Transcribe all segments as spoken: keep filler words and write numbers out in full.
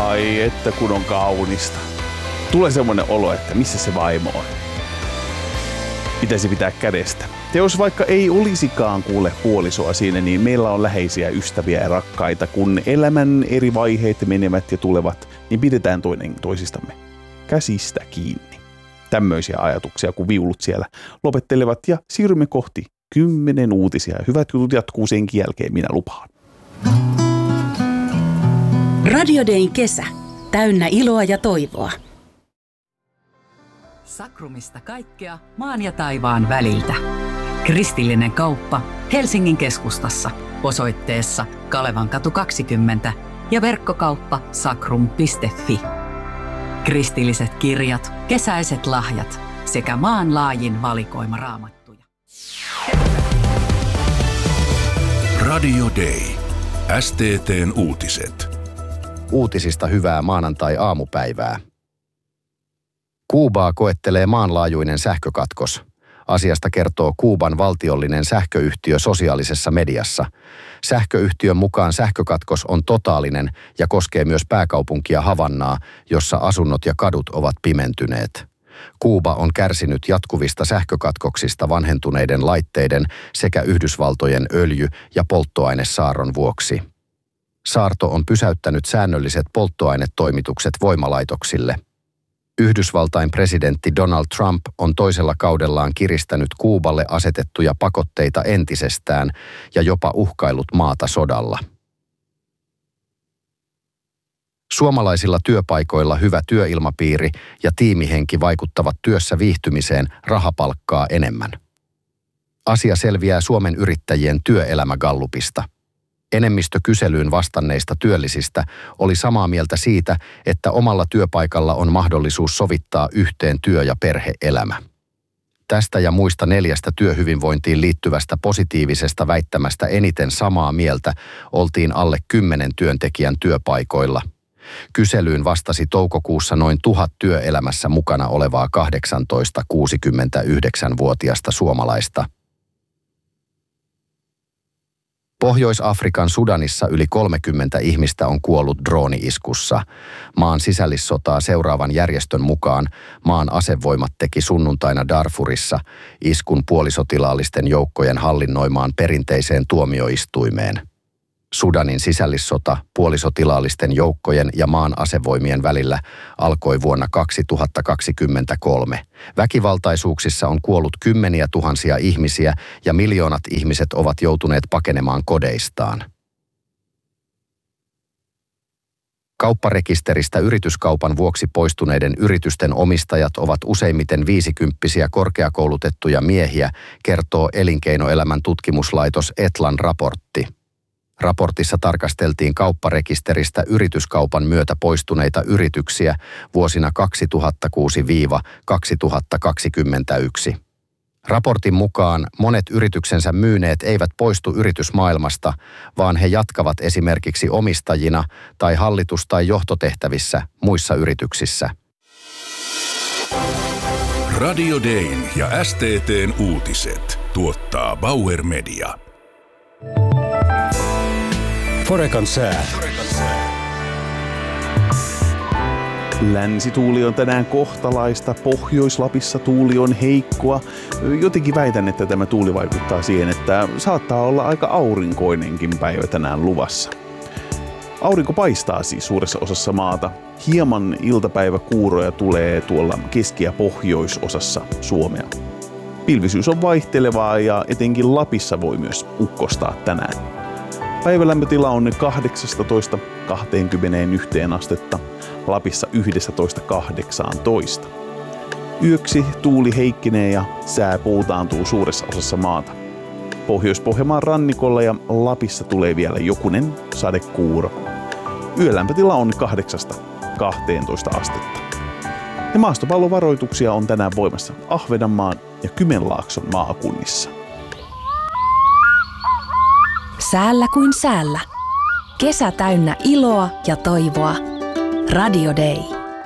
Ai että kun on kaunista. Tulee semmoinen olo, että missä se vaimo on. Pitäisi pitää kädestä. Ja jos vaikka ei olisikaan kuule puolisoa siinä, niin meillä on läheisiä ystäviä ja rakkaita. Kun elämän eri vaiheet menevät ja tulevat, niin pidetään toinen toisistamme käsistä kiinni. Tämmöisiä ajatuksia, kun viulut siellä lopettelevat ja siirrymme kohti kymmenen uutisia. Hyvät jutut jatkuu senkin jälkeen, minä lupaan. Radio Dayn kesä. Täynnä iloa ja toivoa. Sakrumista kaikkea maan ja taivaan väliltä. Kristillinen kauppa Helsingin keskustassa osoitteessa Kalevankatu kaksikymmentä ja verkkokauppa sakrum piste fi. Kristilliset kirjat, kesäiset lahjat sekä maan laajin valikoima raamattuja. Radio Day. S T T:n uutiset. Uutisista hyvää maanantai-aamupäivää. Kuubaa koettelee maanlaajuinen sähkökatkos. Asiasta kertoo Kuuban valtiollinen sähköyhtiö sosiaalisessa mediassa. Sähköyhtiön mukaan sähkökatkos on totaalinen ja koskee myös pääkaupunkia Havannaa, jossa asunnot ja kadut ovat pimentyneet. Kuuba on kärsinyt jatkuvista sähkökatkoksista vanhentuneiden laitteiden sekä Yhdysvaltojen öljy- ja polttoainesaarron vuoksi. Saarto on pysäyttänyt säännölliset polttoainetoimitukset voimalaitoksille. Yhdysvaltain presidentti Donald Trump on toisella kaudellaan kiristänyt Kuuballe asetettuja pakotteita entisestään ja jopa uhkaillut maata sodalla. Suomalaisilla työpaikoilla hyvä työilmapiiri ja tiimihenki vaikuttavat työssä viihtymiseen rahapalkkaa enemmän. Asia selviää Suomen yrittäjien työelämägallupista. Enemmistö kyselyyn vastanneista työllisistä oli samaa mieltä siitä, että omalla työpaikalla on mahdollisuus sovittaa yhteen työ- ja perhe-elämä. Tästä ja muista neljästä työhyvinvointiin liittyvästä positiivisesta väittämästä eniten samaa mieltä oltiin alle kymmenen työntekijän työpaikoilla. Kyselyyn vastasi toukokuussa noin tuhat työelämässä mukana olevaa kahdeksantoista-kuusikymmentäyhdeksänvuotiasta suomalaista. Pohjois-Afrikan Sudanissa yli kolmekymmentä ihmistä on kuollut drooni-iskussa. Maan sisällissotaa seuraavan järjestön mukaan maan asevoimat teki sunnuntaina Darfurissa iskun puolisotilaallisten joukkojen hallinnoimaan perinteiseen tuomioistuimeen. Sudanin sisällissota puolisotilaallisten joukkojen ja maan asevoimien välillä alkoi vuonna kaksituhattakaksikymmentäkolme. Väkivaltaisuuksissa on kuollut kymmeniä tuhansia ihmisiä ja miljoonat ihmiset ovat joutuneet pakenemaan kodeistaan. Kaupparekisteristä yrityskaupan vuoksi poistuneiden yritysten omistajat ovat useimmiten viisikymppisiä korkeakoulutettuja miehiä, kertoo elinkeinoelämän tutkimuslaitos Etlan raportti. Raportissa tarkasteltiin kaupparekisteristä yrityskaupan myötä poistuneita yrityksiä vuosina kaksituhattakuusi–kaksituhattakaksikymmentäyksi. Raportin mukaan monet yrityksensä myyneet eivät poistu yritysmaailmasta, vaan he jatkavat esimerkiksi omistajina tai hallitus- tai johtotehtävissä muissa yrityksissä. Radio Dayn ja S T T:n uutiset tuottaa Bauer Media. Forekan sää. Länsituuli on tänään kohtalaista, Pohjois-Lapissa tuuli on heikkoa. Jotenkin väitän, että tämä tuuli vaikuttaa siihen, että saattaa olla aika aurinkoinenkin päivä tänään luvassa. Aurinko paistaa siis suuressa osassa maata. Hieman iltapäiväkuuroja tulee tuolla keski- ja pohjoisosassa Suomea. Pilvisyys on vaihtelevaa ja etenkin Lapissa voi myös ukkostaa tänään. Päivälämpötila on kahdeksastatoista kaksikymmentäyksi astetta, Lapissa yksitoista kahdeksantoista. Yöksi tuuli heikkenee ja sää puutaantuu suuressa osassa maata. Pohjois-Pohjanmaan rannikolla ja Lapissa tulee vielä jokunen sadekuuro. Yölämpötila on kahdeksasta kahteentoista astetta. Ja maastopallovaroituksia on tänään voimassa Ahvenanmaan ja Kymenlaakson maakunnissa. Säällä kuin säällä. Kesä täynnä iloa ja toivoa. Radio Day.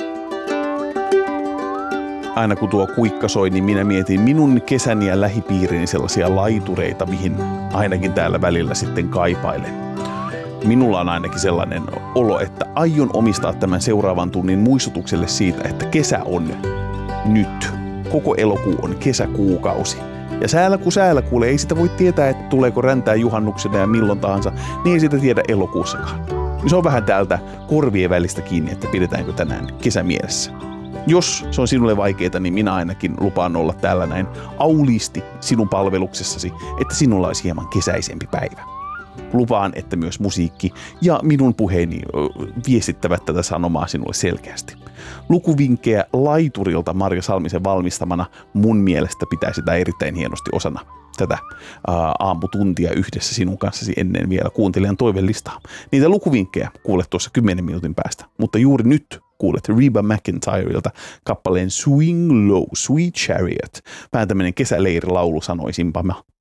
Aina kun tuo kuikka soi, niin minä mietin minun kesäni ja lähipiirini sellaisia laitureita, mihin ainakin täällä välillä sitten kaipailen. Minulla on ainakin sellainen olo, että aion omistaa tämän seuraavan tunnin muistutukselle siitä, että kesä on nyt. Koko elokuu on kesäkuukausi. Ja säällä kun säällä kuule, ei sitä voi tietää, että tuleeko räntää juhannuksena ja milloin tahansa, niin ei sitä tiedä elokuussakaan. Se on vähän täältä korvien välistä kiinni, että pidetäänkö tänään kesä mielessä. Jos se on sinulle vaikeaa, niin minä ainakin lupaan olla täällä näin auliisti sinun palveluksessasi, että sinulla olisi hieman kesäisempi päivä. Lupaan, että myös musiikki ja minun puheeni viestittävät tätä sanomaa sinulle selkeästi. Lukuvinkkejä laiturilta Marja Salmisen valmistamana mun mielestä pitää sitä erittäin hienosti osana tätä ää, aamutuntia yhdessä sinun kanssasi ennen vielä kuuntelijan toivelistaa. Niitä lukuvinkkejä kuulet tuossa kymmenen minuutin päästä, mutta juuri nyt kuulet Reba McEntireilta kappaleen Swing Low, Sweet Chariot. Vähän tämmönen kesäleirilaulu sanoisinpa mä.